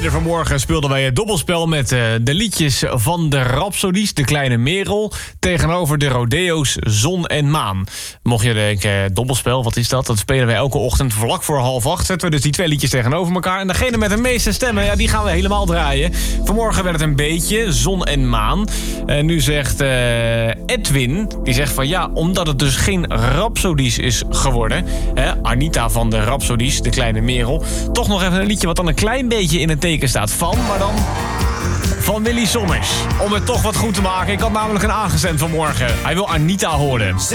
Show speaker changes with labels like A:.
A: Eerder vanmorgen speelden wij het dobbelspel met de liedjes van de Rhapsodies, de Kleine Merel, tegenover de Rodeo's Zon en Maan. Mocht je denken, dobbelspel, wat is dat? Dat spelen wij elke ochtend vlak voor 7:30. Zetten we dus die twee liedjes tegenover elkaar. En degene met de meeste stemmen, ja, die gaan we helemaal draaien. Vanmorgen werd het een beetje Zon en Maan. En nu zegt Edwin, die zegt van ja, omdat het dus geen Rhapsodies is geworden. Anita van de Rhapsodies, de Kleine Merel. Toch nog even een liedje wat dan een klein beetje in het teken staat van, maar dan van Willy Sommers. Om het toch wat goed te maken. Ik had namelijk een aangestemd vanmorgen. Hij wil Anita horen.